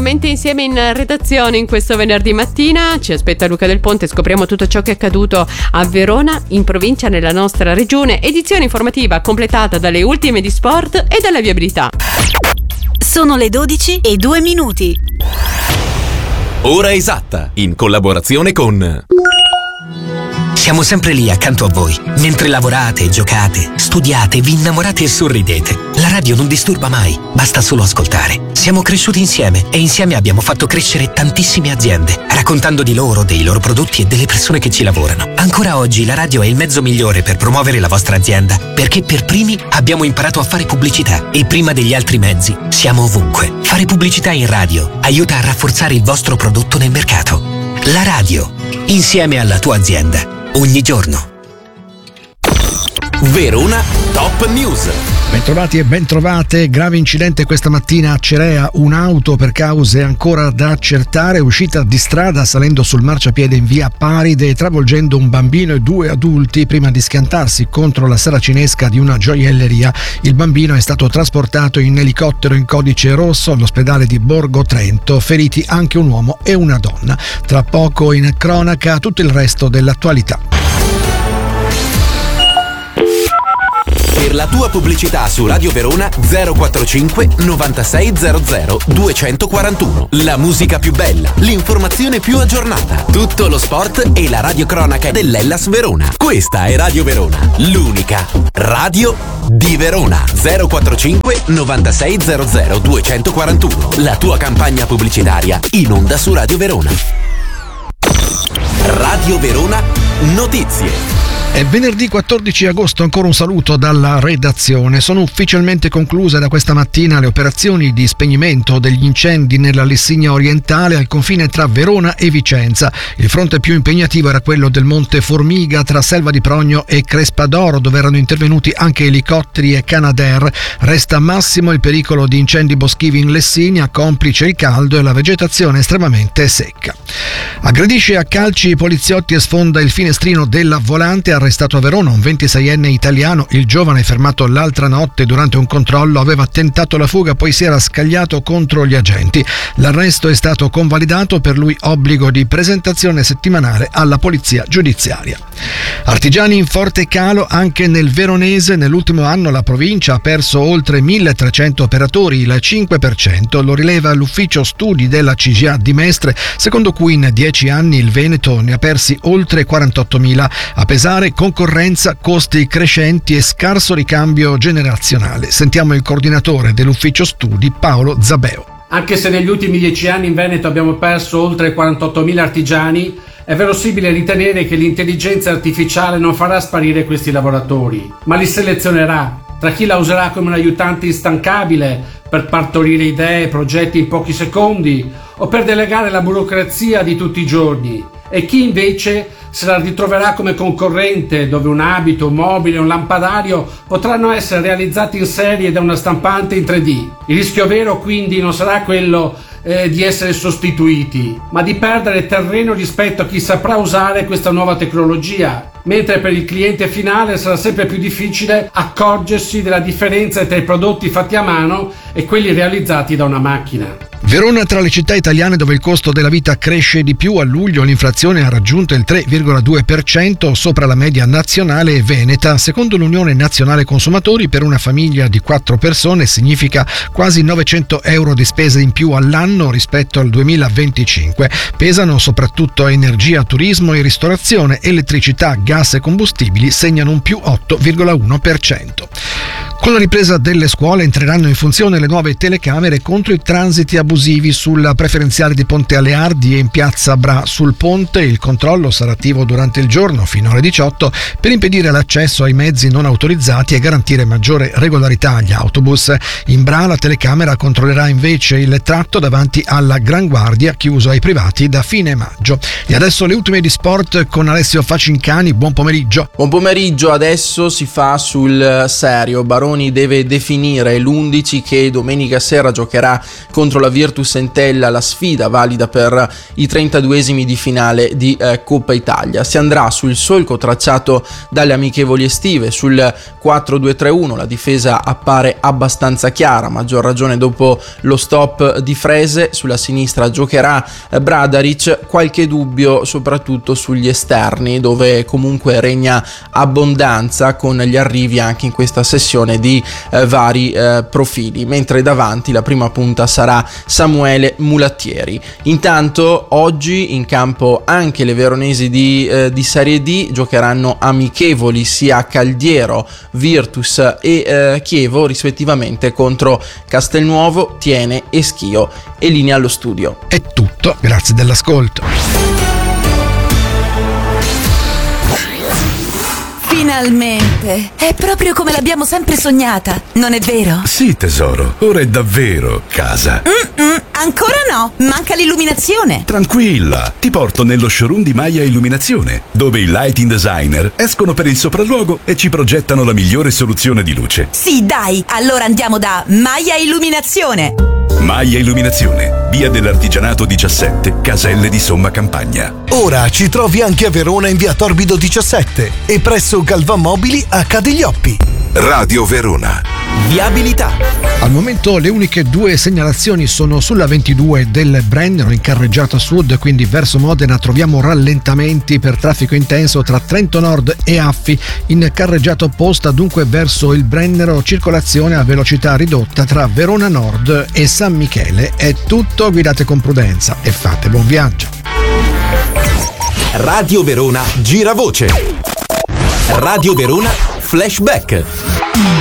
nuovamente insieme in redazione in questo venerdì mattina. Ci aspetta Luca Del Ponte, scopriamo tutto ciò che è accaduto a Verona, in provincia, nella nostra regione. Edizione informativa completata dalle ultime di sport e dalla viabilità. Sono le 12:02. Ora esatta, in collaborazione con... Siamo sempre lì accanto a voi, mentre lavorate, giocate, studiate, vi innamorate e sorridete. La radio non disturba mai, basta solo ascoltare. Siamo cresciuti insieme e insieme abbiamo fatto crescere tantissime aziende, raccontando di loro, dei loro prodotti e delle persone che ci lavorano. Ancora oggi la radio è il mezzo migliore per promuovere la vostra azienda, perché per primi abbiamo imparato a fare pubblicità e prima degli altri mezzi siamo ovunque. Fare pubblicità in radio aiuta a rafforzare il vostro prodotto nel mercato. La radio, insieme alla tua azienda. Ogni giorno. Verona Top News. Bentrovati e bentrovate. Grave incidente questa mattina a Cerea. Un'auto per cause ancora da accertare è uscita di strada salendo sul marciapiede in via Paride, travolgendo un bambino e 2 adulti prima di schiantarsi contro la saracinesca di una gioielleria. Il bambino è stato trasportato in elicottero in codice rosso all'ospedale di Borgo Trento. Feriti anche un uomo e una donna. Tra poco in cronaca tutto il resto dell'attualità. Per la tua pubblicità su Radio Verona 045 9600 241. La musica più bella, l'informazione più aggiornata, tutto lo sport e la radiocronaca dell'Hellas Verona. Questa è Radio Verona, l'unica radio di Verona. 045 9600 241. La tua campagna pubblicitaria in onda su Radio Verona. Radio Verona Notizie. È venerdì 14 agosto, ancora un saluto dalla redazione. Sono ufficialmente concluse da questa mattina le operazioni di spegnimento degli incendi nella Lessigna orientale al confine tra Verona e Vicenza. Il fronte più impegnativo era quello del Monte Formiga tra Selva di Progno e Crespadoro, dove erano intervenuti anche elicotteri e Canadair. Resta massimo il pericolo di incendi boschivi in Lessigna, complice il caldo e la vegetazione estremamente secca. Aggredisce a calci i poliziotti e sfonda il finestrino della Volante. Arrestato a Verona un 26enne italiano. Il giovane, fermato l'altra notte durante un controllo, aveva tentato la fuga, poi si era scagliato contro gli agenti. L'arresto è stato convalidato, per lui obbligo di presentazione settimanale alla polizia giudiziaria. Artigiani in forte calo anche nel veronese. Nell'ultimo anno la provincia ha perso oltre 1300 operatori, il 5%, lo rileva l'ufficio studi della CGA di Mestre, secondo cui in 10 anni il Veneto ne ha persi oltre 48.000. A pesare concorrenza, costi crescenti e scarso ricambio generazionale. Sentiamo il coordinatore dell'ufficio studi, Paolo Zabeo. Anche se negli ultimi 10 anni in Veneto abbiamo perso oltre 48.000 artigiani, è verosimile ritenere che l'intelligenza artificiale non farà sparire questi lavoratori, ma li selezionerà tra chi la userà come un aiutante instancabile per partorire idee e progetti in pochi secondi o per delegare la burocrazia di tutti i giorni, e chi invece se la ritroverà come concorrente, dove un abito, un mobile, un lampadario potranno essere realizzati in serie da una stampante in 3D. Il rischio vero quindi non sarà quello di essere sostituiti, ma di perdere terreno rispetto a chi saprà usare questa nuova tecnologia, mentre per il cliente finale sarà sempre più difficile accorgersi della differenza tra i prodotti fatti a mano e quelli realizzati da una macchina. Verona tra le città italiane dove il costo della vita cresce di più. A luglio l'inflazione ha raggiunto il 3,2%, sopra la media nazionale e veneta. Secondo l'Unione Nazionale Consumatori, per una famiglia di 4 persone significa quasi 900 euro di spese in più all'anno rispetto al 2025. Pesano soprattutto energia, turismo e ristorazione. Elettricità, gas e combustibili segnano un più 8,1%. Con la ripresa delle scuole entreranno in funzione le nuove telecamere contro i transiti abusivi sulla preferenziale di Ponte Aleardi e in piazza Bra. Sul ponte il controllo sarà attivo durante il giorno fino alle 18 per impedire l'accesso ai mezzi non autorizzati e garantire maggiore regolarità agli autobus. In Bra la telecamera controllerà invece il tratto davanti alla Gran Guardia, chiuso ai privati da fine maggio. E adesso le ultime di sport con Alessio Facincani. Buon pomeriggio. Buon pomeriggio. Adesso si fa sul serio. Barone Baroni deve definire l'11 che domenica sera giocherà contro la Virtus Entella, la sfida valida per i 32esimi di finale di Coppa Italia. Si andrà sul solco tracciato dalle amichevoli estive, sul 4-2-3-1. La difesa appare abbastanza chiara, a maggior ragione dopo lo stop di Frese. Sulla sinistra giocherà Bradaric, qualche dubbio soprattutto sugli esterni, dove comunque regna abbondanza con gli arrivi anche in questa sessione di vari profili, mentre davanti la prima punta sarà Samuele Mulattieri. Intanto oggi in campo anche le veronesi di Serie D, giocheranno amichevoli sia Caldiero, Virtus e Chievo rispettivamente contro Castelnuovo, Tiene e Schio. E linea allo studio. È tutto, grazie dell'ascolto. Finalmente! È proprio come l'abbiamo sempre sognata, non è vero? Sì, tesoro, ora è davvero casa. Ancora no, manca l'illuminazione. Tranquilla, ti porto nello showroom di Maya Illuminazione, dove i lighting designer escono per il sopralluogo e ci progettano la migliore soluzione di luce. Sì, dai, allora andiamo da Maya Illuminazione. Maya Illuminazione, via dell'Artigianato 17, Caselle di Somma Campagna. Ora ci trovi anche a Verona in via Torbido 17 e presso Galvan Mobili a Cadiglioppi. Radio Verona. Viabilità. Al momento le uniche due segnalazioni sono sulla 22 del Brennero in carreggiata sud, quindi verso Modena troviamo rallentamenti per traffico intenso tra Trento Nord e Affi. In carreggiata opposta, dunque verso il Brennero, circolazione a velocità ridotta tra Verona Nord e San Michele. È tutto, guidate con prudenza e fate buon viaggio. Radio Verona Giravoce. Radio Verona Flashback.